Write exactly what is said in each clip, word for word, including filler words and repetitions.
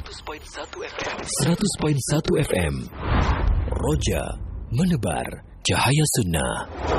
seratus koma satu F M. seratus koma satu F M. Roja menebar cahaya sunnah.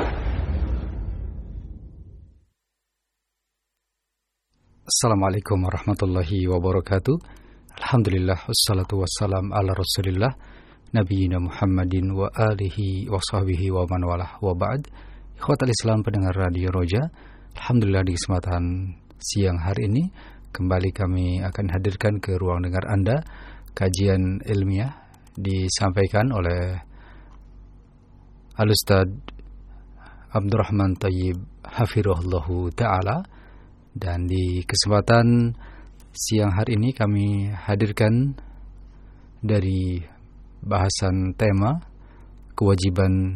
Assalamualaikum warahmatullahi wabarakatuh. Alhamdulillah wassalatu wassalam ala Rasulillah nabiyina Muhammadin wa alihi wa sahbihi wa man walah wa ba'd. Ikhwatal Islam pendengar Radio Roja, alhamdulillah di kesempatan siang hari ini kembali kami akan hadirkan ke ruang dengar Anda kajian ilmiah disampaikan oleh Al-Ustaz Abdurrahman Thayyib Hafirullahu Ta'ala. Dan di kesempatan siang hari ini kami hadirkan dari bahasan tema kewajiban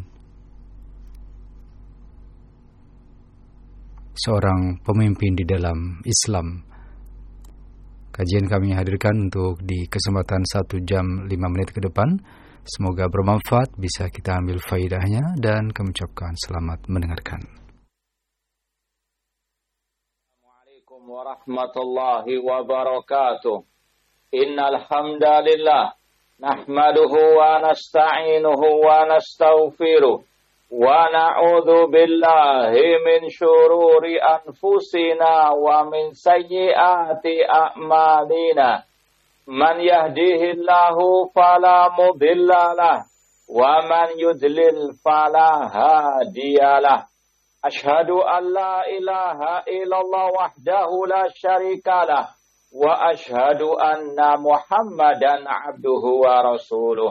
seorang pemimpin di dalam Islam. Kajian kami hadirkan untuk di kesempatan satu jam lima menit ke depan. Semoga bermanfaat, bisa kita ambil faidahnya, dan kami ucapkan selamat mendengarkan. Assalamualaikum warahmatullahi wabarakatuh. Innal hamdalillah nahmaduhu wa nasta'inuhu wa nastaghfiruh. Wa na'udzu billahi min syururi anfusina wa min sayyiati a'malina. Man yahdihillahu fala mudhillalah wa man yudlil fala hadiyalah. Ashhadu an la ilaha illallah wahdahu la syarikalah wa ashhadu anna Muhammadan abduhu wa rasuluh.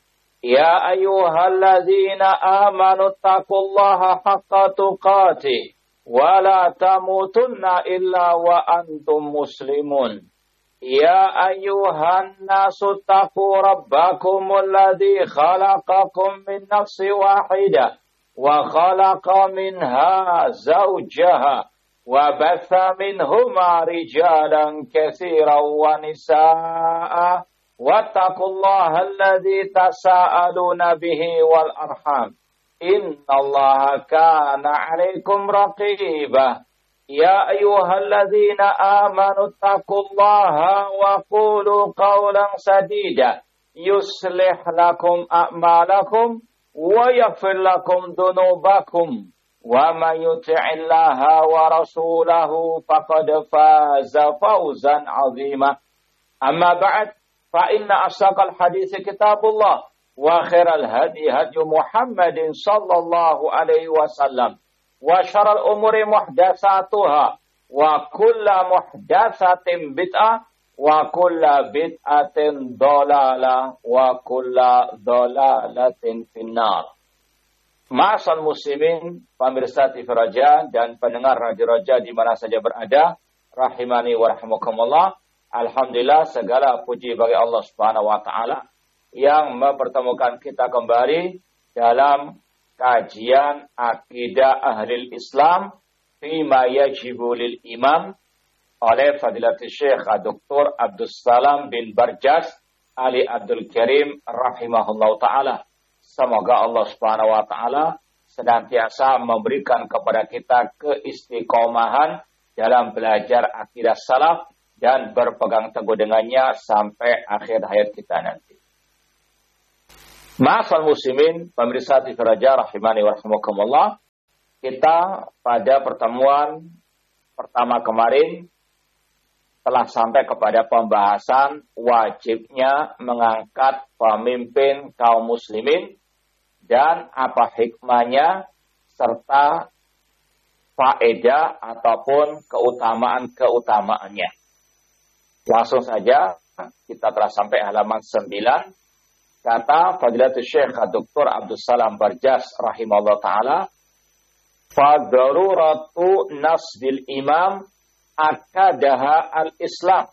Ya ayyuhalladzina amanu taqullaha haqqa tuqatih wa la tamutunna illa wa antum muslimun. Ya ayyuhan nasu taqu rabbakumul ladzi khalaqakum min nafsin wahidah wa khalaqa minha zawjaha wa batha minhuma rijalan katsiran wa nisaa'a. Wattaqullaha alladzi tasaaluna bihi wal arham. Innallaha kana 'alaikum raqiba. Ya ayyuhalladzina amanu taqullaha wa qulu qawlan sadida yuslih lakum a'malakum wa yaghfir lakum dhunubakum. Wa may yuti'illaha wa rasulahu faqad faza fawzan 'azima. Amma ba'd. فإن أصدق الحديث كتاب الله وخير الهدي هدي محمد صلى الله عليه وسلم وشر الأمور محدثاتها وكل محدثة بدعة وكل بدعة ضلالة وكل ضلالة في النار. Ma'asal muslimin, pemirsa T V Roja dan pendengar Radio Roja di mana saja berada, rahimani wa rahimakumullah. Alhamdulillah, segala puji bagi Allah Subhanahu wa taala yang mempertemukan kita kembali dalam kajian akidah ahli Islam fima yajibu lil imam oleh Fadilatul Syekh Doktor Abdul Salam bin Barjas Ali Abdul Karim rahimahullah taala. Semoga Allah Subhanahu wa taala senantiasa memberikan kepada kita keistiqomahan dalam belajar akidah salaf dan berpegang teguh dengannya sampai akhir hayat kita nanti. Ma'asal muslimin, pemirsa T V Roja rahimani wa rahimakumullah. Kita pada pertemuan pertama kemarin telah sampai kepada pembahasan wajibnya mengangkat pemimpin kaum muslimin dan apa hikmahnya serta faedah ataupun keutamaan-keutamaannya. Langsung saja kita telah sampai halaman sembilan. Kata Fadilatul Syekh Doktor Abdul Salam Barjas rahimahullah taala, "Fadaruratu nasbil imam akadaha al-Islam."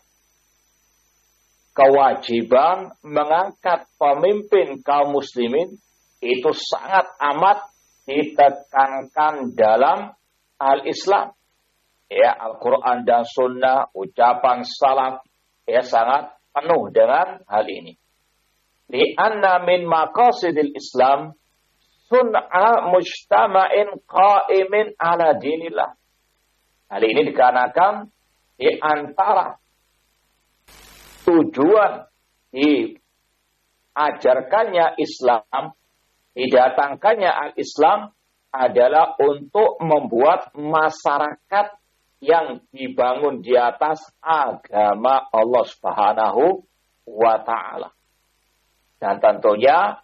Kewajiban mengangkat pemimpin kaum muslimin itu sangat amat ditekankan dalam al-Islam. Ya, Al-Quran dan Sunnah, ucapan salaf, ya sangat penuh dengan hal ini. Li'anna min maqasidil Islam sun'a mujtama'in qa'imin ala dinillah. Hal ini dikarenakan di antara tujuan diajarkannya Islam, didatangkannya al-Islam adalah untuk membuat masyarakat yang dibangun di atas agama Allah Subhanahu wa Ta'ala. Dan tentunya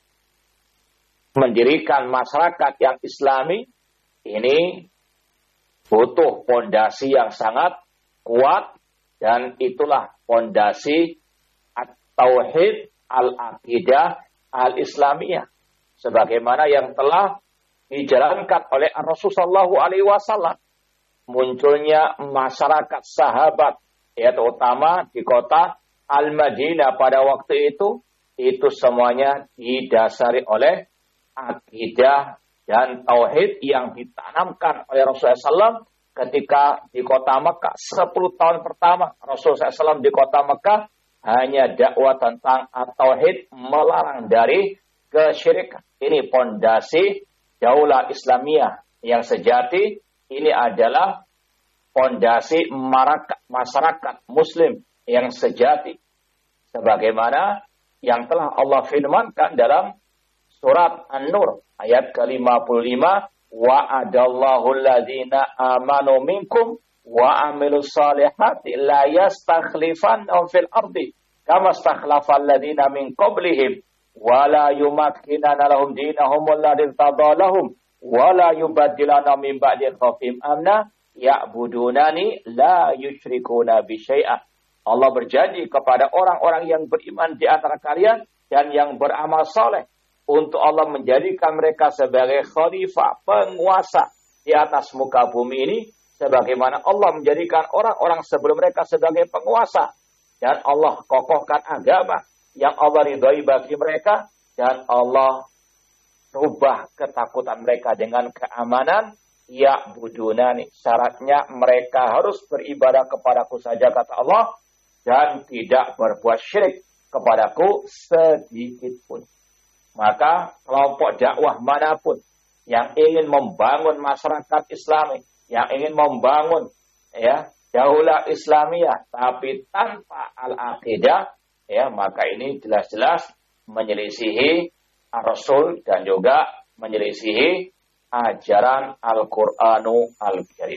mendirikan masyarakat yang Islami ini butuh pondasi yang sangat kuat, dan itulah pondasi at-tauhid al-aqidah al-islamiyah sebagaimana yang telah dijalankan oleh Rasulullah shallallahu alaihi wasallam. Munculnya masyarakat sahabat, ya terutama di kota Al-Madinah pada waktu itu, itu semuanya didasari oleh akidah dan tauhid yang ditanamkan oleh Rasulullah shallallahu alaihi wasallam ketika di kota Mekah. sepuluh tahun pertama Rasulullah shallallahu alaihi wasallam di kota Mekah hanya dakwah tentang tauhid, melarang dari kesyirikan. Ini pondasi daulah Islamiyah yang sejati. Ini adalah pondasi masyarakat Muslim yang sejati. Sebagaimana yang telah Allah firmankan dalam surat An-Nur ayat ke lima puluh lima, wa'adallahu alladzina amanu minkum wa amilus salihati la yastakhlifannahum fil ardi kama stakhlafal ladzina min qablihim wa la yumakkinana lahum dinahum alladzi tadallahum wa la yubaddilana min ba'di khawfihim amna ya'budunani la yusyrikuna bi syai'ah. Allah berjanji kepada orang-orang yang beriman di antara kalian dan yang beramal saleh untuk Allah menjadikan mereka sebagai khalifah, penguasa di atas muka bumi ini, sebagaimana Allah menjadikan orang-orang sebelum mereka sebagai penguasa, dan Allah kokohkan agama yang Allah ridhoi bagi mereka, dan Allah rubah ketakutan mereka dengan keamanan. Ya budunani, syaratnya mereka harus beribadah kepadaku saja, kata Allah, dan tidak berbuat syirik kepadaku sedikit pun. Maka kelompok dakwah manapun yang ingin membangun masyarakat Islami, yang ingin membangun ya daulah Islamiyah tapi tanpa al-aqidah, ya maka ini jelas-jelas menyelisihi Rasul dan juga menyelisihi ajaran Al-Qur'anu Al-Karim.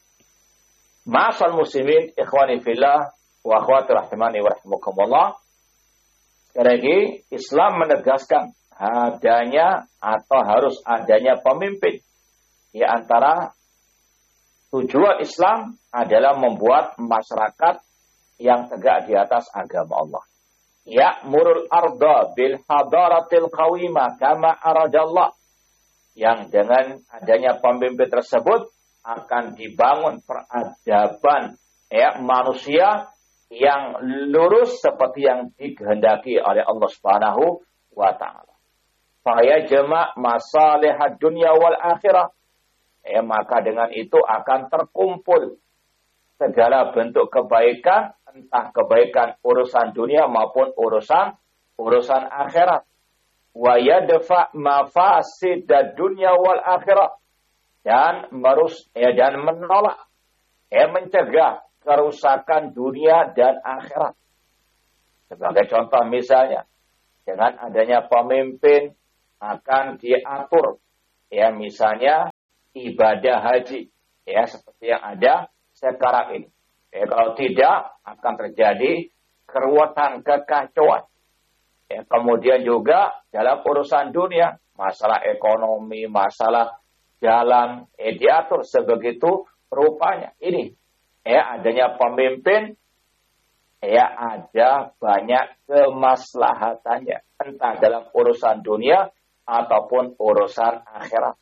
Ma'asal muslimin, ikhwani fillah wa akhwati rahimani wa rahimakumullah. Sekali lagi, Islam menegaskan adanya atau harus adanya pemimpin. Di antara tujuan Islam adalah membuat masyarakat yang tegak di atas agama Allah. Ya'murul arda bil hadaratil qawimah kama aradallah. Yang dengan adanya pemimpin tersebut akan dibangun peradaban ya manusia yang lurus seperti yang dikehendaki oleh Allah Subhanahu wa Ta'ala. Faya jama' masalihad dunya wal akhirah. Ya, maka dengan itu akan terkumpul segala bentuk kebaikan, entah kebaikan urusan dunia maupun urusan urusan akhirat. Wa yadfa mafasidad dunya wal akhirah. Dan merus ya, dan menolak ya mencegah kerusakan dunia dan akhirat. Sebagai contoh misalnya, dengan adanya pemimpin akan diatur ya misalnya ibadah haji ya seperti yang ada sekarang ini. Ya, kalau tidak akan terjadi keruwetan, kekacauan. Ya, kemudian juga dalam urusan dunia, masalah ekonomi, masalah jalan, eh, diatur sebegitu rupanya. Ini ya adanya pemimpin ya ada banyak kemaslahatannya, entah dalam urusan dunia ataupun urusan akhirat.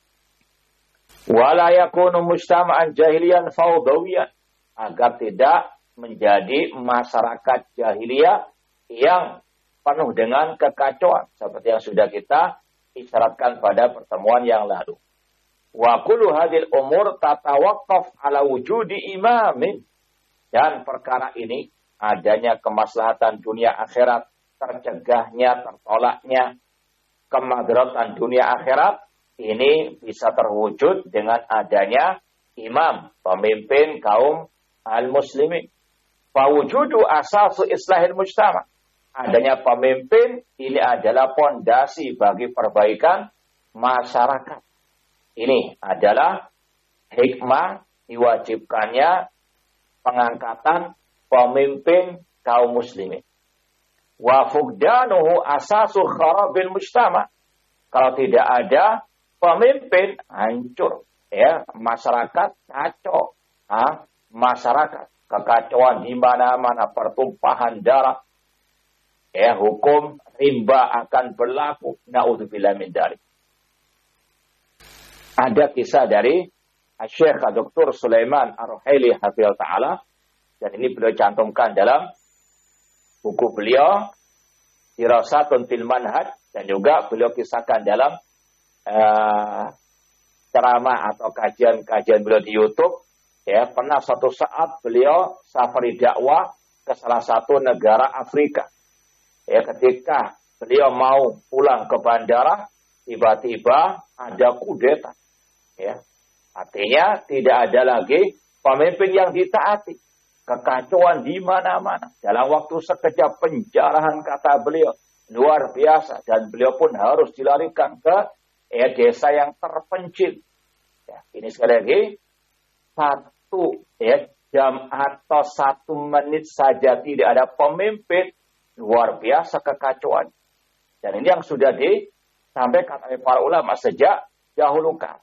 Wala yakunu mujtama'an jahiliyan fawdawiyan, agar tidak menjadi masyarakat jahiliyah yang penuh dengan kekacauan seperti yang sudah kita isyaratkan pada pertemuan yang lalu. Wa kullu hadhil umur tatawaqqaf ala wujudi imamin, dan perkara ini adanya kemaslahatan dunia akhirat, tercegahnya, tertolaknya kemadaratan dunia akhirat, ini bisa terwujud dengan adanya imam, pemimpin kaum al-muslimin. Fawujudu asasu islahil mujtama. Adanya pemimpin ini adalah pondasi bagi perbaikan masyarakat. Ini adalah hikmah diwajibkannya pengangkatan pemimpin kaum muslimin. Wa fuqdanuhu asasu kharabil mujtama. Kalau tidak ada pemimpin, hancur ya, masyarakat kacau. Ah, masyarakat kekacauan di mana-mana, pertumpahan darah. Ya, hukum rimba akan berlaku. Na'udzubillah min dzalik. Ada kisah dari Syekh Doktor Sulaiman Ar-Ruhaili hafizahullah taala, dan ini beliau cantumkan dalam buku beliau Dirasatun fil Manhaj, dan juga beliau kisahkan dalam uh, ceramah atau kajian-kajian beliau di YouTube. Ya, pernah suatu saat beliau safari dakwah ke salah satu negara Afrika. Ya, ketika beliau mau pulang ke bandara, tiba-tiba ada kudeta. Ya, artinya tidak ada lagi pemimpin yang ditaati. Kekacauan di mana-mana. Dalam waktu sekejap penjarahan, kata beliau, luar biasa. Dan beliau pun harus dilarikan ke ya, desa yang terpencil. Ya, ini sekali lagi, satu ya, jam atau satu menit saja tidak ada pemimpin, luar biasa kekacauan. Dan ini yang sudah disampaikan oleh para ulama sejak dahulu kala.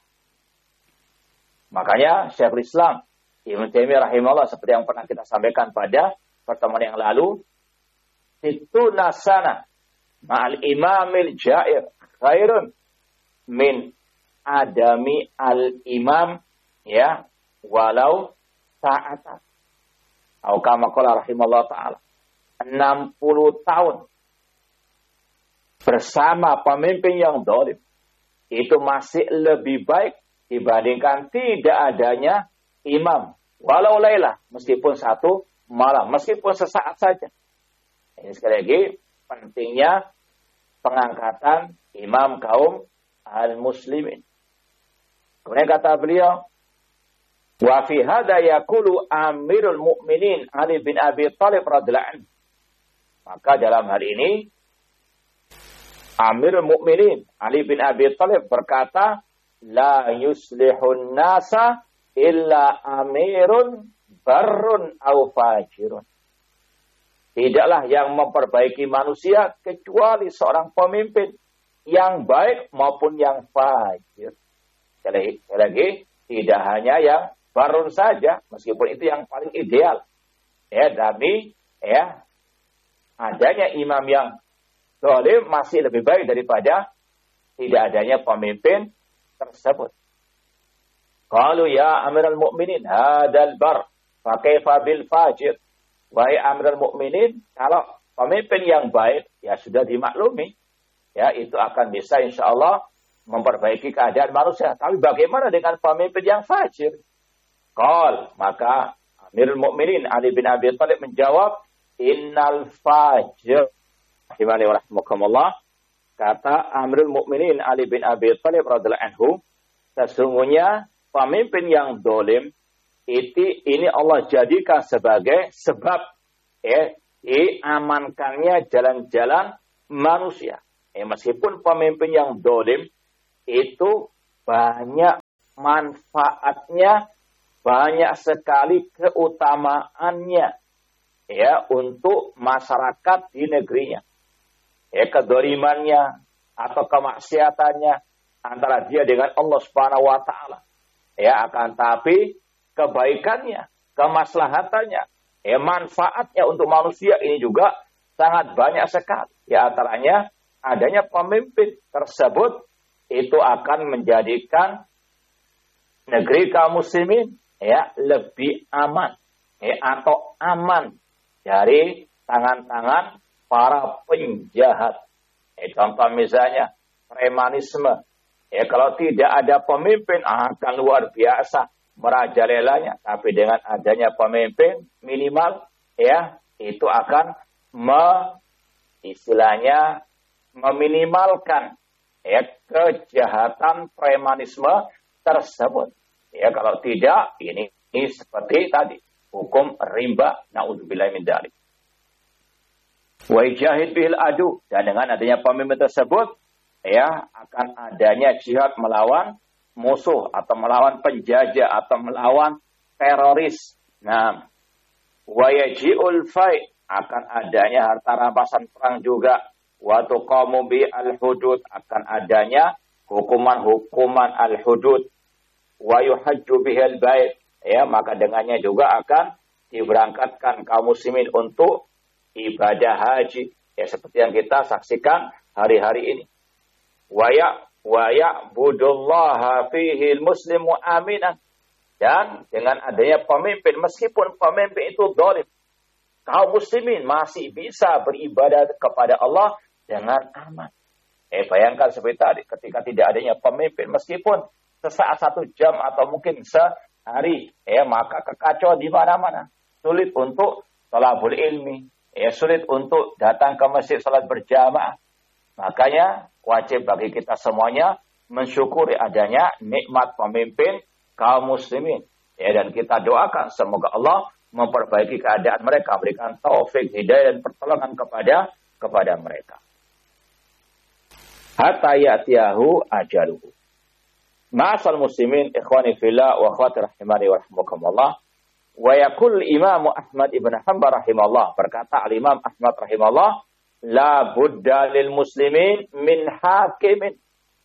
Makanya Syekhul Islam Ibnu Taimiyah rahimahullah, seperti yang pernah kita sampaikan pada pertemuan yang lalu, itu nasana ma'al imamil jair khairun min adami al-imam ya walau sa'atan. Atau kama qala rahimahullah ta'ala, enam puluh tahun bersama pemimpin yang zalim itu masih lebih baik dibandingkan tidak adanya imam walau lailah, meskipun satu malam, meskipun sesaat saja. Ini sekali lagi pentingnya pengangkatan imam kaum al-muslimin. Kemudian kata beliau, wa fi hadza yaqulu Amirul Mukminin Ali bin Abi Thalib radhiyallahu anhu. Maka dalam hal ini Amirul Mukminin Ali bin Abi Thalib berkata, la yuslihun nasa illa amirun barrun au fajirun. Tidaklah yang memperbaiki manusia kecuali seorang pemimpin yang baik maupun yang fajir. Sekali lagi, tidak hanya yang barun saja, meskipun itu yang paling ideal. Ya, tapi ya adanya imam yang zalim masih lebih baik daripada tidak adanya pemimpin tersebut. Qalu ya Amirul Mukminin hadzal bar fa kaifa bil fajir. Wahai Amirul Mukminin, kalau pemimpin yang baik ya sudah dimaklumi, ya itu akan bisa insyaallah memperbaiki keadaan manusia. Tapi bagaimana dengan pemimpin yang fajir? Qal, maka Amirul Mukminin Ali bin Abi Thalib menjawab, innal fajir rahimani rahimakumullah. Kata Amirul Mukminin Ali bin Abi Thalib radhiyallahu anhu, sesungguhnya pemimpin yang zalim itu ini Allah jadikan sebagai sebab ya diamankannya jalan-jalan manusia. Ya, meskipun pemimpin yang zalim itu banyak manfaatnya, banyak sekali keutamaannya ya untuk masyarakat di negerinya. Ya, kedzalimannya atau kemaksiatannya antara dia dengan Allah Subhanahu wa taala. Ya, akan tapi kebaikannya, kemaslahatannya, ya manfaatnya untuk manusia ini juga sangat banyak sekali. Ya, antaranya adanya pemimpin tersebut itu akan menjadikan negeri kaum muslimin ya lebih aman, ya atau aman dari tangan-tangan para penjahat. Ya, contoh misalnya premanisme. Ya, kalau tidak ada pemimpin akan luar biasa merajalelanya. Tapi dengan adanya pemimpin minimal ya itu akan me, istilahnya meminimalkan ya kejahatan premanisme tersebut. Ya, kalau tidak ini, ini seperti tadi hukum riba, naudzubillahi min dzalik. Wa jahid bihil adu, dan dengan adanya pemimpin tersebut ya akan adanya jihad melawan musuh atau melawan penjajah atau melawan teroris. Nah, wa yaji'ul fai, akan adanya harta rampasan perang juga. Wa tuqamu bi al-hudud, akan adanya hukuman-hukuman al-hudud. Wa yuhajju bihil bait, ya maka dengannya juga akan diberangkatkan kaum muslimin untuk ibadah haji, ya seperti yang kita saksikan hari-hari ini. Wa ya wa ya'budullaha fihi al-muslimu aminan, dan dengan adanya pemimpin, meskipun pemimpin itu zalim, kaum muslimin masih bisa beribadah kepada Allah dengan aman. Eh bayangkan seperti tadi, ketika tidak adanya pemimpin, meskipun sesaat satu jam atau mungkin sehari, ya maka kekacauan di mana-mana. Sulit untuk thalabul ilmi, ya sulit untuk datang ke masjid salat berjamaah. Makanya wajib bagi kita semuanya mensyukuri adanya nikmat pemimpin kaum muslimin. Ya, dan kita doakan semoga Allah memperbaiki keadaan mereka, berikan taufik, hidayah dan pertolongan kepada kepada mereka. Hatta ya'tiyahu ajaluhu. Ma'asal muslimin ikhwani fillah wa akhwati rahimani wa rahmukumullah. Wa yaqul Imam Ahmad ibn Hanbal rahimahullah, berkata al-Imam Ahmad rahimahullah, la budda lil muslimin min hakimin.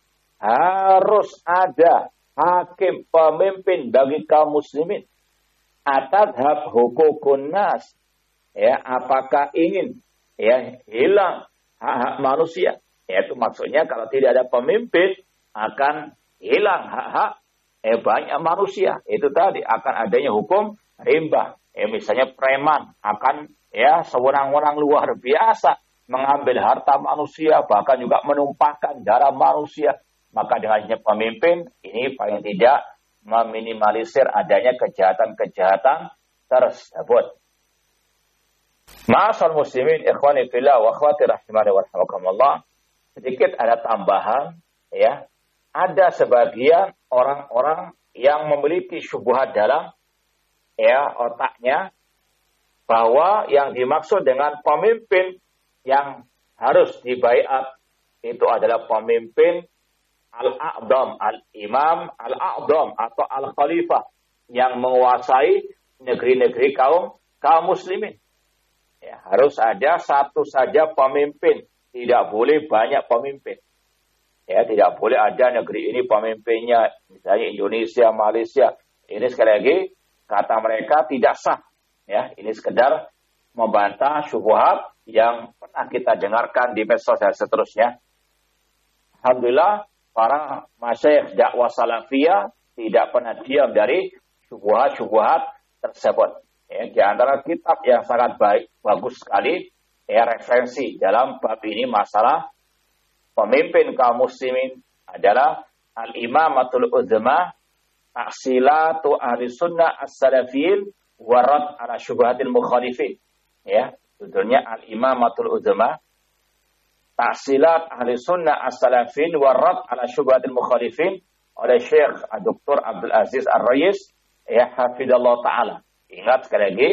Harus ada hakim, pemimpin bagi kaum muslimin. Atadhab hukukun nas. Ya, apakah ingin ya hilang hak-hak manusia? Yaitu maksudnya kalau tidak ada pemimpin akan hilang hak-hak eh, banyak manusia. Itu tadi akan adanya hukum rimba. Eh, misalnya preman akan ya sewenang-wenang luar biasa mengambil harta manusia, bahkan juga menumpahkan darah manusia. Maka dengannya pemimpin ini paling tidak meminimalisir adanya kejahatan-kejahatan tersebut. Ma'asal muslimin ikhwani fillah wa akhwati rahimani wa rahmakumullah. Sedikit ada tambahan, ya. Ada sebagian orang-orang yang memiliki syubhat dalam ya otaknya bahwa yang dimaksud dengan pemimpin yang harus dibaiat itu adalah pemimpin al-a'dham, al-imam al-a'dham atau al-khalifah yang menguasai negeri-negeri kaum kaum muslimin. Ya, harus ada satu saja pemimpin. Tidak boleh banyak pemimpin. Ya, tidak boleh ada negeri ini pemimpinnya, misalnya Indonesia, Malaysia. Ini sekali lagi kata mereka tidak sah. Ya, ini sekedar membantah syubhat yang pernah kita dengarkan di medsos dan seterusnya. Alhamdulillah para masyayikh dakwah salafiyah tidak pernah diam dari syubhat-syubhat tersebut. Ya, di antara kitab yang sangat baik, bagus sekali, ya referensi dalam bab ini masalah pemimpin kaum muslimin adalah al-imamatul uzma, tahsilatu ahli sunnah as-salafin, warad ala syubhatil mukhalifin. Ya, judulnya al-imamatul uzma, tahsilat ahli sunnah as-salafin, warad ala syubhatil mukhalifin, oleh Syekh Doktor Abdul Aziz Ar-Rais, ya hafidallahu ta'ala. Ingat sekali lagi,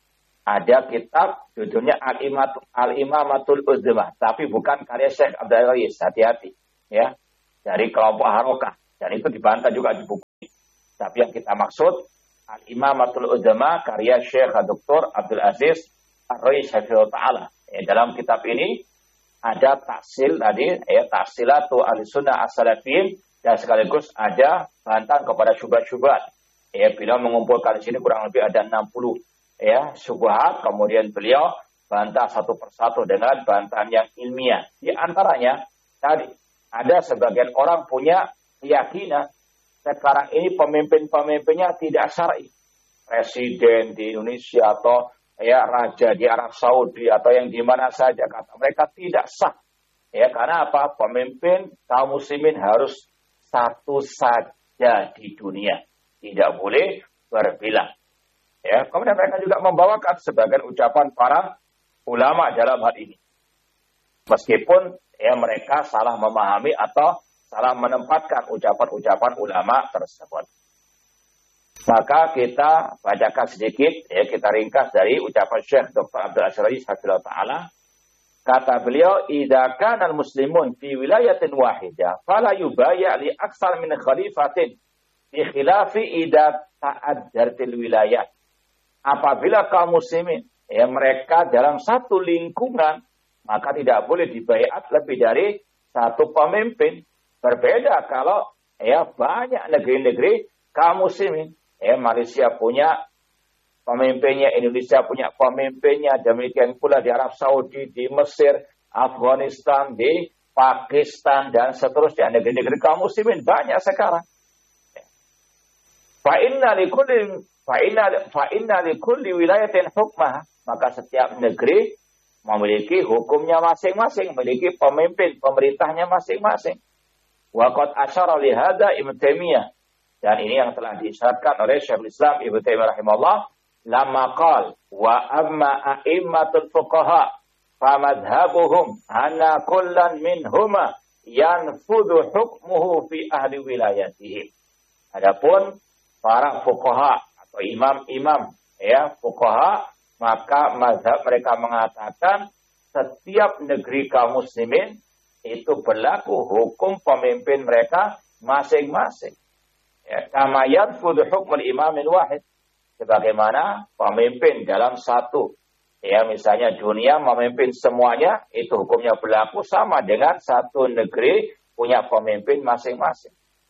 ada kitab judulnya Al-Imamatul Uzma, tapi bukan karya Syekh Abdul Rais, hati-hati ya, dari kelompok Harokah, dan itu dibantah juga di buku ini. Tapi yang kita maksud Al-Imamatul Uzma karya Syekh Doktor Abdul Aziz Ar-Rais hafizahullah taala. Ya, dalam kitab ini ada taksil tadi ya, taksilatu ahlussunnah as-salafin, dan sekaligus ada bantahan kepada syubhat-syubhat. Ya, beliau mengumpulkan di sini kurang lebih ada enam puluh ya syubhat, kemudian beliau bantah satu persatu dengan bantahan yang ilmiah. Di antaranya tadi ada sebagian orang punya keyakinan sekarang ini pemimpin-pemimpinnya tidak syar'i. Presiden di Indonesia atau ya raja di Arab Saudi atau yang di mana saja, kata mereka tidak sah. Ya, karena apa? Pemimpin kaum muslimin harus satu saja di dunia. Tidak boleh berbilang. Ya, kemudian mereka juga membawakan sebagian ucapan para ulama dalam hal ini. Meskipun ya mereka salah memahami atau salah menempatkan ucapan-ucapan ulama tersebut. Maka kita bacakan sedikit, ya kita ringkas dari ucapan Syekh Doktor Abdul Aziz Hafizahullah Ta'ala. Kata beliau, idza kana al-muslimun fi wilayatin wahidah, fala yubaya' li aksar min khalifatin, bi khilafi idza ta'addartil wilayah. Apabila kaum muslimin, ya mereka dalam satu lingkungan, maka tidak boleh dibaiat lebih dari satu pemimpin. Berbeda kalau ya banyak negeri-negeri kaum muslimin. Ya, Malaysia punya pemimpinnya, Indonesia punya pemimpinnya, demikian pula di Arab Saudi, di Mesir, Afghanistan, di Pakistan, dan seterusnya. Negeri-negeri kaum muslimin banyak sekarang. Fa inna likulli fa inna fa inna likulli wilayatin hukmah. Maka setiap negeri memiliki hukumnya masing-masing, memiliki pemimpin, pemerintahnya masing-masing. Wa qad asyara li hadza Ibnu Taimiyah. Dan ini yang telah disyaratkan oleh Syekhul Islam Ibnu Taimiyah rahimahullah, lamma qala wa amma a'immatul fuqaha fa madhhabuhum anna kullan minhuma yanfudhu hukmuhu fi ahli wilayatihi. Adapun para fuqaha atau imam-imam ya fuqaha, maka mazhab mereka mengatakan setiap negeri kaum muslimin itu berlaku hukum pemimpin mereka masing-masing. Ya, kama yadfudu hukmul imamin wahid, sebagaimana pemimpin dalam satu, ya misalnya dunia memimpin semuanya, itu hukumnya berlaku sama dengan satu negeri punya pemimpin masing-masing.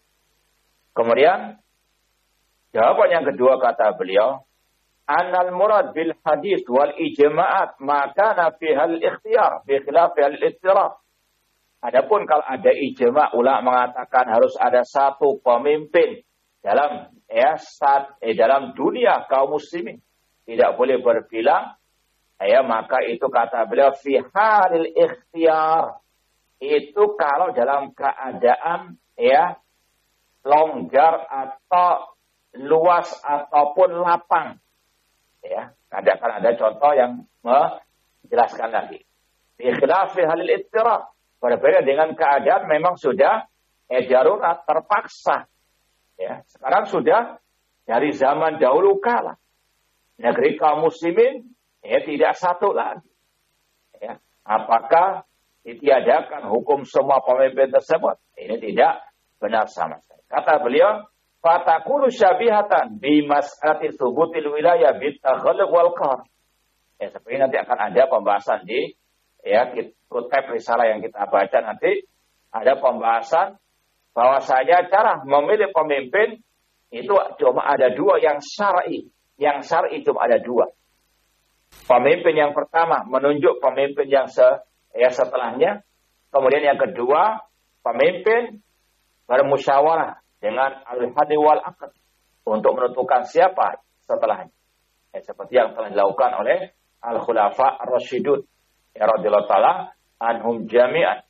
Kemudian jawaban yang kedua kata beliau, anal murad bil hadis wal ijma'at maka nafi hal ikhtiyar bi khilaf hal ittiraf. Adapun kalau ada ijma', ulama mengatakan harus ada satu pemimpin dalam ya saat eh, dalam dunia kaum muslimin, tidak boleh berbilang, ya maka itu kata beliau fi halil ikhtiyar, itu kalau dalam keadaan ya longgar atau luas ataupun lapang. Ya, ada kan ada contoh yang menjelaskan lagi. Fi khilafi halil ittiraf, berbeda dengan keadaan memang sudah eh, darurat, terpaksa. Ya, sekarang sudah dari zaman dahulu kala. Negeri kaum muslimin ya tidak satu lagi. Ya, apakah ditiadakan hukum semua pemimpin tersebut? Ini tidak benar sama sekali. Kata beliau, fatakunu syabihatan bi mas'alati thubutil wilayah bit taghallub wal qahr. Ya, seperti nanti akan ada pembahasan di ya kitab risalah yang kita baca nanti, ada pembahasan bahwasanya cara memilih pemimpin itu cuma ada dua yang syar'i. Yang syar'i cuma ada dua. Pemimpin yang pertama menunjuk pemimpin yang se, ya setelahnya. Kemudian yang kedua, pemimpin bermusyawarah dengan al-hadi wal aqd untuk menentukan siapa setelahnya. Ya, seperti yang telah dilakukan oleh al-khulafa ar-rasyidun ya radhiyallahu taala anhum jami'an.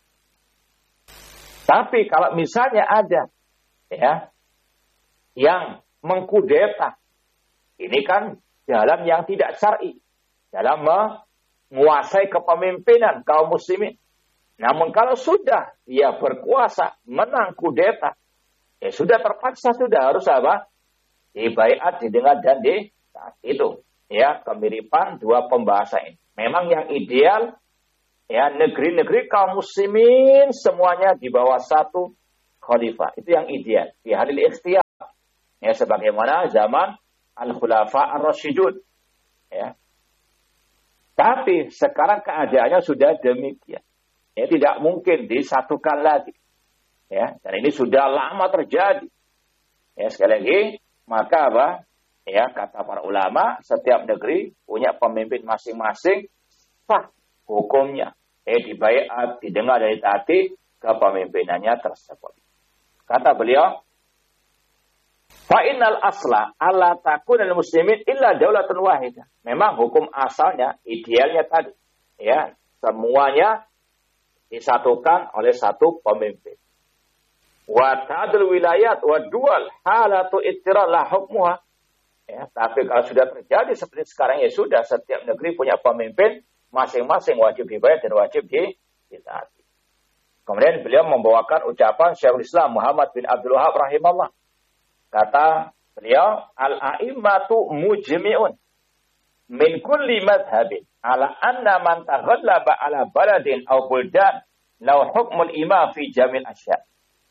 Tapi kalau misalnya ada ya yang mengkudeta, ini kan jalan yang tidak syar'i dalam menguasai kepemimpinan kaum muslimin. Namun kalau sudah dia berkuasa, menang kudeta, ya sudah terpaksa, sudah harus apa? Dibaiat, didengar dan di saat itu. Ya, kemiripan dua pembahasan ini. Memang yang ideal ya negeri-negeri kaum muslimin semuanya di bawah satu khalifah. Itu yang ideal. Di halil ikhtiyar. Ya, sebagaimana zaman al-khulafa ar-rasyidun. Ya. Tapi sekarang keadaannya sudah demikian. Ya, tidak mungkin disatukan lagi. Ya, dan ini sudah lama terjadi. Ya, sekali lagi, maka apa? Ya, kata para ulama, setiap negeri punya pemimpin masing-masing, sah hukumnya. Eh, dibaiat, didengar dari hati kepemimpinannya tersebut. Kata beliau, fa innal asla alla takunal muslimin illa daulatun wahidah. Memang hukum asalnya, idealnya tadi, ya, semuanya disatukan oleh satu pemimpin. Wa ta'dul wilayat wa dual halatu ittira la hukmuha. Ya, tapi kalau sudah terjadi seperti sekarang, ya sudah, setiap negeri punya pemimpin masing-masing, wajib dibayar dan wajib ditaati. Kemudian beliau membawakan ucapan Syekhul Islam Muhammad bin Abdul Wahab rahimahullah. Kata beliau al-a'immatu mujmi'un min kulli madhhabin ala anna man taghallaba ala baladin aw buldan law hukmul imam fi jamil asya.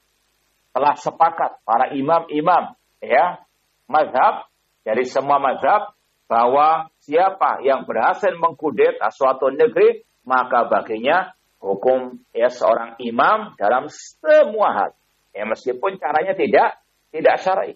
Telah sepakat para imam-imam ya mazhab dari semua mazhab bahwa siapa yang berhasil mengkudeta suatu negeri maka baginya hukum ya seorang imam dalam semua hal. Ya meskipun caranya tidak tidak syar'i.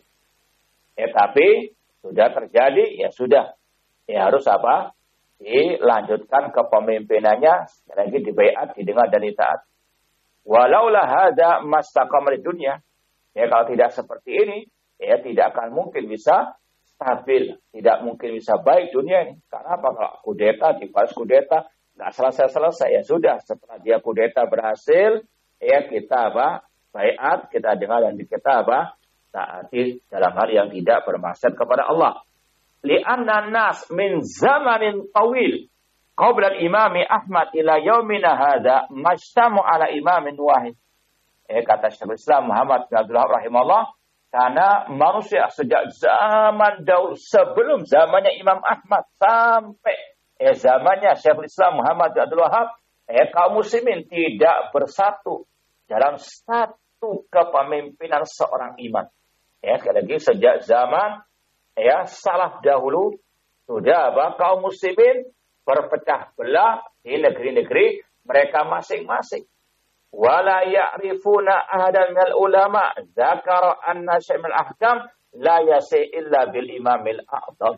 Ya tapi sudah terjadi ya sudah. Ya harus apa? Dilanjutkan kepemimpinannya, lagi dibaiat, didengar dan ditaat. Walaulah hadza mastaqama dunya. Ya kalau tidak seperti ini, ya tidak akan mungkin bisa stabil, tidak mungkin bisa baik dunia ini. Karena apa? Kalau kudeta, dibalas kudeta, nggak selesai-selesai. Ya sudah, setelah dia kudeta berhasil, ya kita apa? Baiat, kita dengar dan kita apa? Taati dalam hal yang tidak bermaksud kepada Allah. Li'anna nas min zamanin tawil qabla al-imami Ahmad ila yaumina hadha majtamu ala imamin wahid. Eh, kata Syekhul Islam Muhammad bin Abdul Wahhab rahimahullah, karena manusia sejak zaman dahulu sebelum zamannya Imam Ahmad sampai eh zamannya Syekhul Islam Muhammad bin Abdul Wahhab, eh kaum muslimin tidak bersatu dalam satu kepemimpinan seorang imam. Ya, sekali lagi sejak zaman ya salaf dahulu sudah apa kaum muslimin berpecah belah di negeri-negeri mereka masing-masing. Wala ya'rifuna ahadan minal ulama dzakara anna syai'al ahkam la yasi illa bil imamil a'dham.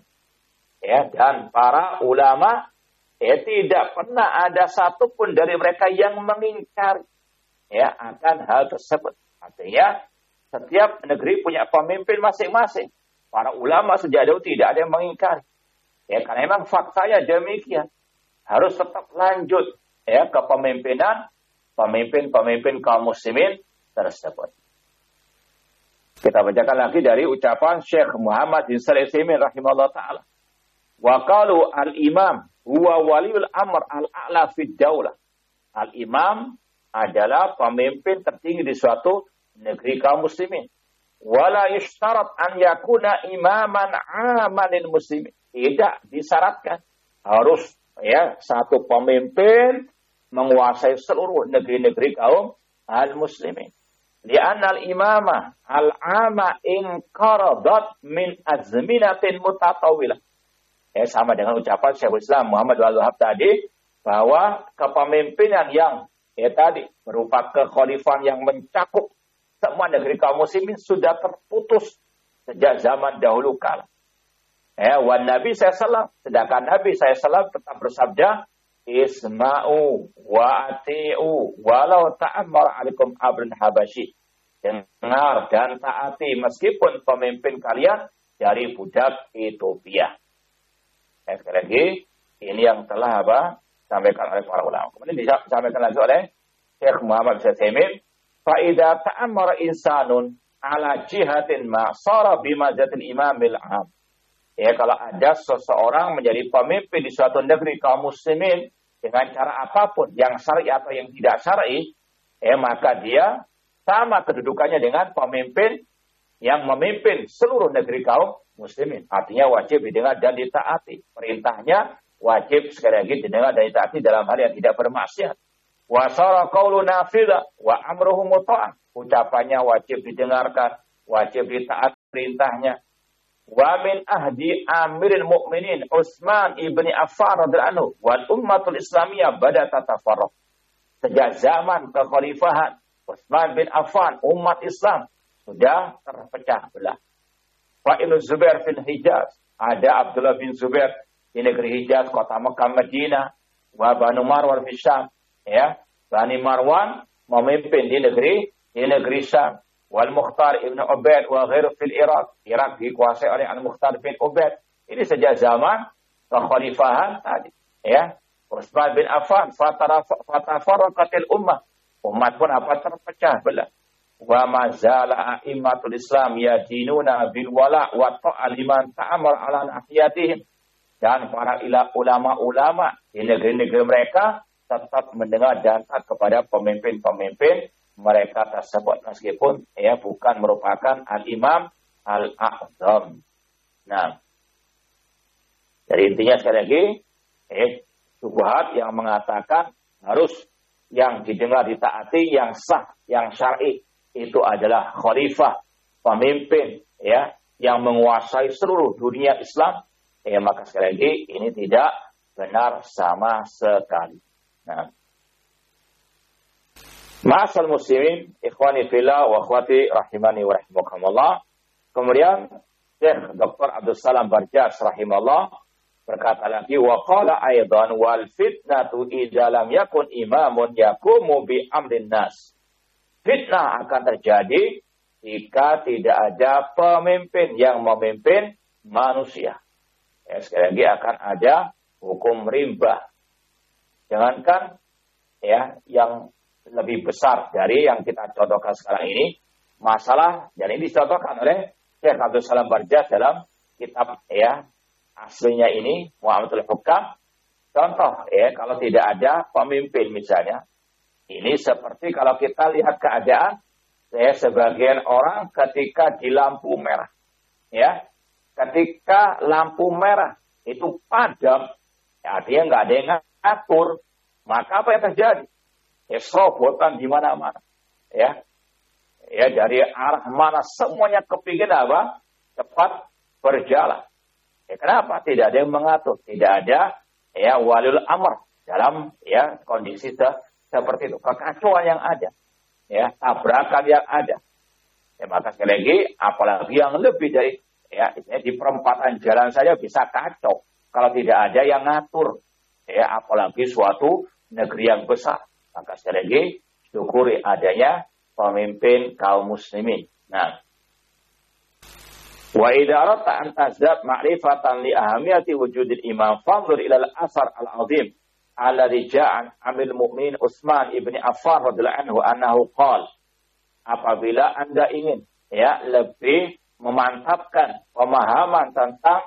Ya, dan para ulama ya tidak pernah ada satupun dari mereka yang mengingkari ya akan hal tersebut. Artinya setiap negeri punya pemimpin masing-masing. Para ulama sejak dahulu tidak ada yang mengingkari. Ya, karena memang faktanya demikian. Harus tetap lanjut ya kepemimpinan pemimpin-pemimpin kaum muslimin tersebut. Kita bacakan lagi dari ucapan Syekh Muhammad bin Shalih Al-Utsaimin rahimahullah taala. Wa qalu al-imam huwa waliul amr al-a'la fid daulah. Al-imam adalah pemimpin tertinggi di suatu negeri kaum muslimin. Wala yushtarat an yakuna imaman 'aman lil muslimin. Tidak disyaratkan harus ya satu pemimpin menguasai seluruh negeri-negeri kaum al-muslimin. Li'anna al-imamah al-'ama inqaradat min azminatin mutatawilah. Ya, sama dengan ucapan Syekhul Islam Muhammad bin Abdul Wahhab tadi, bahwa kepemimpinan yang ya tadi berupa kekhalifahan yang mencakup semua negeri kaum muslimin sudah terputus sejak zaman dahulu kala. Ya, wan Nabi sallallahu alaihi wasallam, sedangkan Nabi sallallahu alaihi wasallam tetap bersabda, Isma'u wa ati'u walau ta'ammar 'alaikum abrin habasyi. Dengar dan taati meskipun pemimpin kalian dari budak Ethiopia. Eh, sekali lagi, ini yang telah apa disampaikan oleh para ulama. Kemudian disampaikan lagi oleh Syekh Muhammad bin Shalih Al-Utsaimin, fa idza ta'ammara insanun ala jihatin ma sara bimazatil imamil 'am. Ya, kalau ada seseorang menjadi pemimpin di suatu negeri kaum muslimin dengan cara apapun, yang syar'i atau yang tidak syar'i, eh maka dia sama kedudukannya dengan pemimpin yang memimpin seluruh negeri kaum muslimin. Artinya wajib didengar dan ditaati. Perintahnya wajib sekali lagi didengar dan ditaati dalam hal yang tidak bermaksiat. Wa sara qaulu nafila wa amruhu muta'ah. Ucapannya wajib didengarkan, wajib ditaati perintahnya. Wa min ahdi amiril mu'minin Utsman ibni Affan radhiyallahu anhu wal ummatul islamiyah bada tatafarraq. Sejak zaman kekhalifahan Utsman bin Affan, umat Islam sudah terpecah belah. Wa Ibnu Zubair fil Hijaz, ada Abdullah bin Zubair di negeri Hijaz, kota Mekah Madinah. Wa Banu Marwan fil Syam, ya, Bani Marwan memimpin di negeri di negeri Syam. Wal Mukhtar ibn Ubaid wa ghairu fil Irak. Irak dikuasai oleh Al-Mukhtar bin Ubaid. Ini sejak zaman kekhalifahan tadi, ya. Utsman bin Affan fatafarraqatil ummah. Umat pun apa terpecah belah. Wa mazala a'immatul Islam yadinuna bil wala wa ta'aliman ta'amur ala nahiyatihim. Dan para ulama-ulama di negeri-negeri mereka tetap mendengar dan taat kepada pemimpin-pemimpin mereka tersebut meskipun ya bukan merupakan al-imam al-a'zam. Nah, jadi intinya sekali lagi, eh, syubhat yang mengatakan harus yang didengar ditaati, yang sah, yang syar'i itu adalah khalifah, pemimpin, ya, yang menguasai seluruh dunia Islam. Ya, maka sekali lagi ini tidak benar sama sekali. Nah, ma'asal muslimin, ikhwani fillah wa akhwati rahimani wa rahimakumullah. Kemudian Syekh Doktor Abdul Salam Barjas rahimahullah berkata lagi, wa qala aidan wal fitnatu idza lam yakun imamun yaqumu bi amrin nas. Fitnah akan terjadi jika tidak ada pemimpin yang memimpin manusia. Ya, sekali lagi akan ada hukum riba. Jangankan ya yang lebih besar dari yang kita contohkan sekarang ini, masalah dan ini dicontohkan oleh Syekh Abdul Salam Barjas dalam kitab ya aslinya ini Muhammadul Hukam. Contoh ya, kalau tidak ada pemimpin misalnya, ini seperti kalau kita lihat keadaan ya sebagian orang ketika di lampu merah, ya, ketika lampu merah itu padam, ya, artinya nggak ada yang ngatur, maka apa yang terjadi? Ya, serobotan di mana-mana, ya, ya dari arah mana semuanya kepingin apa? Cepat berjalan. Ya, kenapa? Tidak ada yang mengatur, tidak ada ya waliul amr dalam ya kondisi se- seperti itu, kekacauan yang ada, ya tabrakan yang ada. Ya, maka sekali lagi, apalagi yang lebih dari ya di perempatan jalan saja bisa kacau kalau tidak ada yang ngatur, ya apalagi suatu negeri yang besar. Maka sekali lagi syukuri adanya pemimpin kaum muslimin. Nah, wa idza aradta an tazdad ma'rifatan li ahamiyati wujudil imam fanzur ila al-asar al-azim alladhi ja'a amil mu'minin Utsman ibn Affan radhiyallahu anhu annahu qala, apabila Anda ingin ya lebih memantapkan pemahaman tentang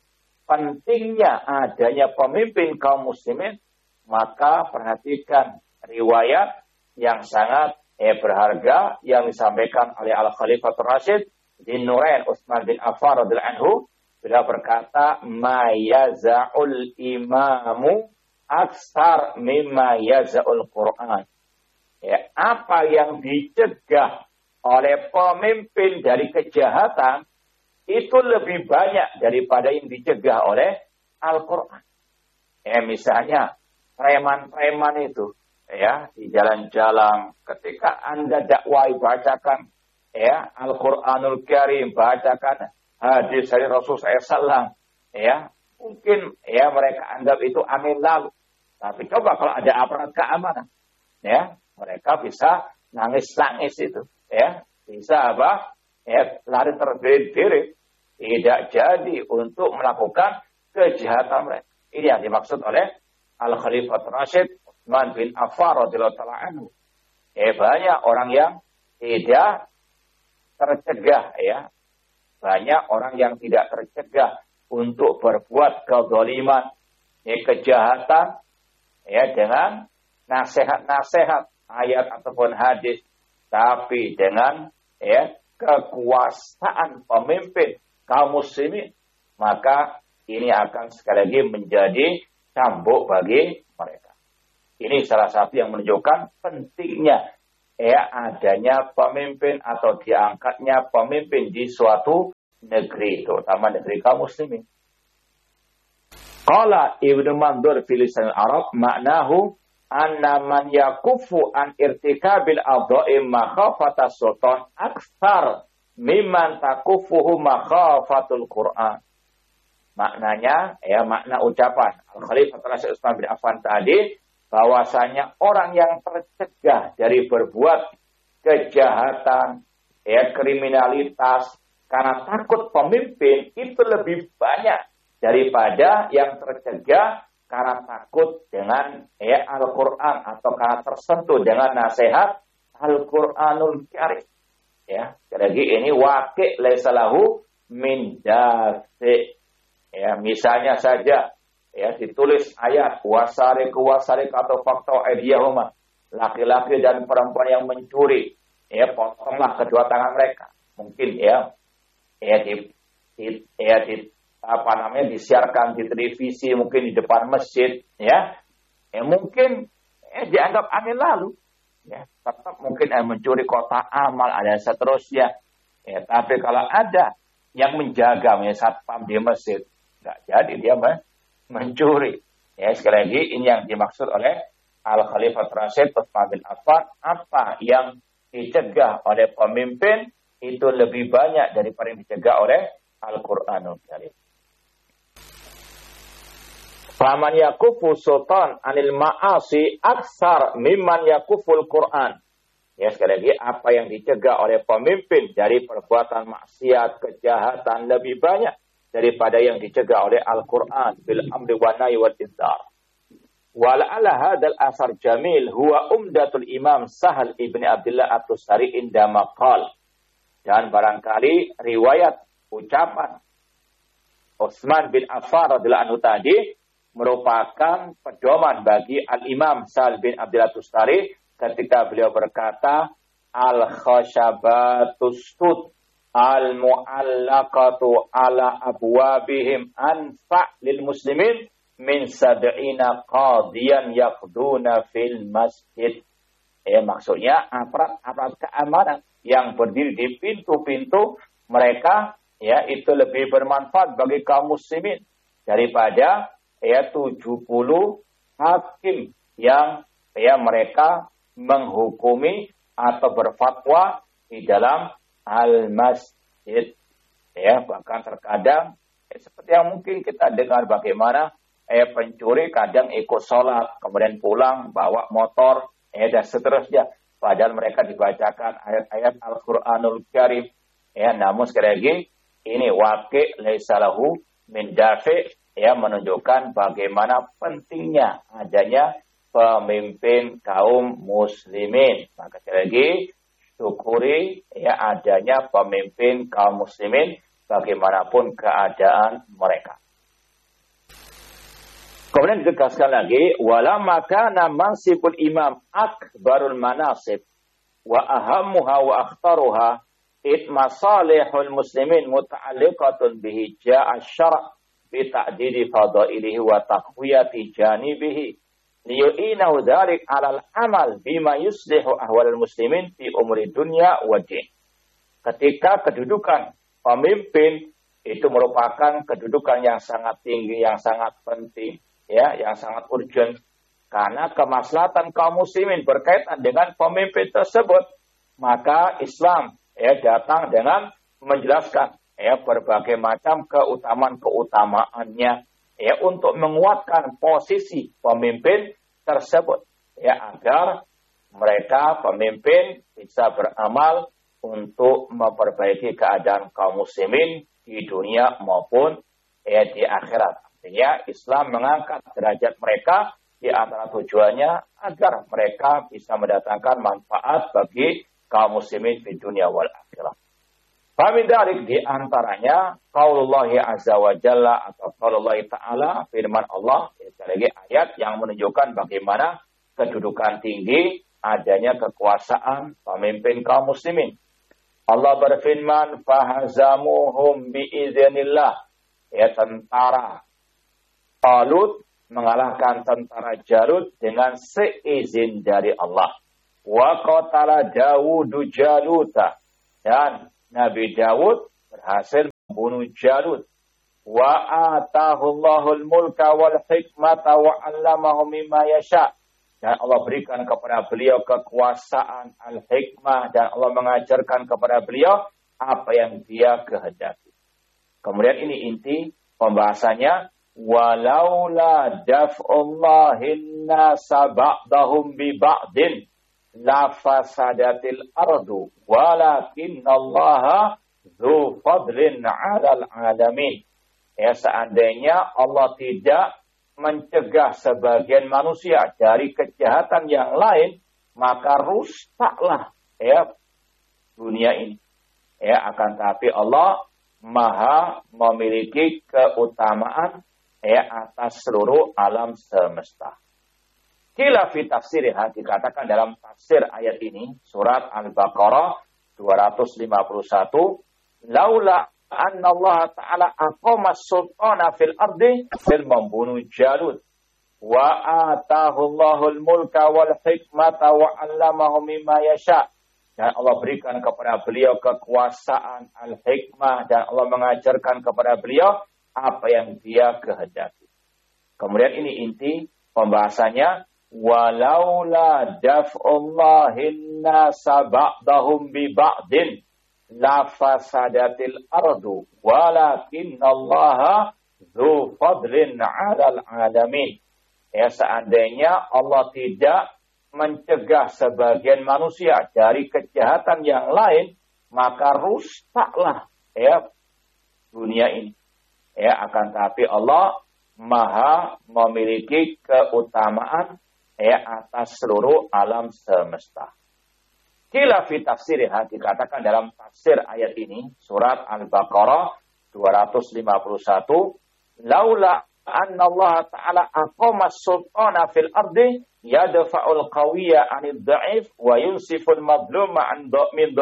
pentingnya adanya pemimpin kaum muslimin, maka perhatikan riwayat yang sangat eh, berharga yang disampaikan oleh Al-Khalifatul Rasyid bin Nurain Utsman bin Affan radhiyallahu anhu. Beliau berkata, ma yaza'ul imamu aksar mimma yaza'ul Qur'an. Ya, apa yang dicegah oleh pemimpin dari kejahatan itu lebih banyak daripada yang dicegah oleh Al-Quran. Ya, misalnya preman-preman itu ya di jalan-jalan, ketika Anda dakwai bacakan ya Al-Quranul Karim, bacakan hadis dari Rasulullah shallallahu alaihi wasallam, ya mungkin ya mereka anggap itu angin lalu. Tapi coba kalau ada aparat keamanan, ya mereka bisa nangis-nangis itu. Ya, bisa apa? Ya, lari terbirit-birit, tidak jadi untuk melakukan kejahatan mereka. Ini yang dimaksud oleh Al-Khalifatul Rasyid Utsman bin Affan radhiyallahu ta'ala anhu. Ya, banyak orang yang tidak tercegah, ya. Banyak orang yang tidak tercegah untuk berbuat kezaliman, ya, kejahatan, ya, dengan nasihat-nasihat ayat ataupun hadis. Tapi dengan ya kekuasaan pemimpin kaum muslimin, maka ini akan sekali lagi menjadi cambuk bagi mereka. Ini salah satu yang menunjukkan pentingnya ya adanya pemimpin atau diangkatnya pemimpin di suatu negeri, terutama negeri kaum muslimin. Qala Ibnu Mandur fil lisan Arab maknahu anna man yakufu an irtikabil adha'im makhafata sultan aktsar mimman takufuhu makhafatul Qur'an. Maknanya ya makna ucapan Al-Khalifatul Rasyid Utsman bin Affan tadi, bahwasanya orang yang tercegah dari berbuat kejahatan, ya kriminalitas karena takut pemimpin itu lebih banyak daripada yang tercegah karena takut dengan ya Al-Quran atau karena tersentuh dengan nasihat Al-Quranul Karim. Ya, lagi ini waqi' laisa lahu min dafi'. Ya, misalnya saja ya ditulis ayat wasariq wasariq atau fakta aydiyahuma, laki-laki dan perempuan yang mencuri, ya potonglah kedua tangan mereka. Mungkin ya ya di, di ya di apa namanya disiarkan di televisi, mungkin di depan masjid, ya, ya mungkin eh, dianggap angin lalu, ya, tetap mungkin eh, mencuri kotak amal, ada seterusnya, ya, tapi kalau ada yang menjaga, misalnya satpam di masjid, nggak jadi dia mencuri, ya, sekali lagi ini yang dimaksud oleh Al Khalifah Rasyid Utsman bin Affan, apa yang dicegah oleh pemimpin itu lebih banyak daripada yang dicegah oleh Al-Qur'anul Karim. Faman yakufu sultan anil ma'asi aksar mimman yakuful Qur'an. Ya, sekali lagi, apa yang dicegah oleh pemimpin dari perbuatan maksiat, kejahatan lebih banyak daripada yang dicegah oleh Al-Qur'an bil amri wa nahyi wal indzar. Wala'ala hadzal asar jamil huwa umdatul Imam Sahal ibni Abdullah At-Tustari inda maqal. Dan barangkali riwayat ucapan Utsman bin Affan radhiyallahu anhu tadi merupakan pedoman bagi Al-Imam Sahal bin Abdullah Tustari ketika beliau berkata, Al-khashabatus sud al-mu'allaqatu ala abwabihim anfa' lil muslimin min sab'ina qadiyan yaqduna fil masjid. Eh, maksudnya aparat-aparat keamanan yang berdiri di pintu-pintu mereka, ya, itu lebih bermanfaat bagi kaum muslimin daripada ya tujuh puluh hakim yang ya mereka menghukumi atau berfatwa di dalam al-masjid. Ya, bahkan terkadang ya, seperti yang mungkin kita dengar bagaimana eh pencuri kadang ikut sholat kemudian pulang bawa motor eh dan seterusnya, padahal mereka dibacakan ayat-ayat Al-Qur'anul Karim. Ya, namun sekali lagi ini waqi' laisa lahu min dafi', ya, menunjukkan bagaimana pentingnya adanya pemimpin kaum muslimin. Maka sekali lagi syukuri ya adanya pemimpin kaum muslimin bagaimanapun keadaan mereka. Kemudian ditegaskan lagi, wala makana mansibul imam akbarul manasib wa ahammuha wa akhtaruha it masalihul muslimin muta'alliqatun bihi ja'a syara' bi ta'didi fadailihi wa taqwiyati janibihi liyu'inahu dzalik 'alal amal bima yuslihu ahwalal muslimin fi umuri dunya wa din. Ketika kedudukan pemimpin itu merupakan kedudukan yang sangat tinggi, yang sangat penting, ya, yang sangat urgent, karena kemaslahatan kaum muslimin berkaitan dengan pemimpin tersebut, maka Islam ya datang dengan menjelaskan ya berbagai macam keutamaan-keutamaannya ya untuk menguatkan posisi pemimpin tersebut ya agar mereka pemimpin bisa beramal untuk memperbaiki keadaan kaum muslimin di dunia maupun ya di akhirat. Artinya Islam mengangkat derajat mereka, di antara tujuannya agar mereka bisa mendatangkan manfaat bagi kaum muslimin di dunia wal akhirah. Famin dzalik di antaranya qaulullah azza wa jalla atau qaulullah ta'ala, firman Allah, lagi ayat yang menunjukkan bagaimana kedudukan tinggi adanya kekuasaan pemimpin kaum muslimin. Allah berfirman, fahazamuhum biiznillah, ya, tentara Talut mengalahkan tentara Jalut dengan seizin dari Allah. Wa qatala Dawudu Jaluta, dan Nabi Dawud berhasil membunuh Jalut. Wa atahullahul mulka wal hikmata wa 'allamahu mimma yasha, dan Allah berikan kepada beliau kekuasaan al-hikmah, dan Allah mengajarkan kepada beliau apa yang dia kehendaki. Kemudian ini inti pembahasannya, walaula daf'ullahin nasa ba'dahum bi ba'din la fasadatil ardu walakinallaha dzu fadlin 'alal 'alamin. Ya, seandainya Allah tidak mencegah sebagian manusia dari kejahatan yang lain, maka rusaklah ya dunia ini. Ya, akan tapi Allah Maha memiliki keutamaan ya atas seluruh alam semesta. Kila fi tafsirha, dikatakan dalam tafsir ayat ini, surat Al-Baqarah dua ratus lima puluh satu, laula anna Allah Ta'ala aqama sultana fil ardi fil membunuh Jalut. Wa atahu Allahul mulka wal hikmata wa 'allamahu mimma yasha. Dan Allah berikan kepada beliau kekuasaan, al-hikmah, dan Allah mengajarkan kepada beliau apa yang dia kehendaki. Kemudian ini inti pembahasannya, walaula daf'ullahin nasa ba'dahum bi ba'din la fasadatil ardu walakinallaha dzu fadlin 'alal 'alamin. Ya, seandainya Allah tidak mencegah sebagian manusia dari kejahatan yang lain, maka rusaklah ya dunia ini. Ya, akan tapi Allah Maha memiliki keutamaan ya atas seluruh alam semesta. Kila fi tafsirha, dikatakan dalam tafsir ayat ini, surat Al-Baqarah dua ratus lima puluh satu, laula anna Allah Ta'ala aqama sultana fil ardi yadfa'ul qawiyya 'anid dha'if wa yunsiful madluma 'an min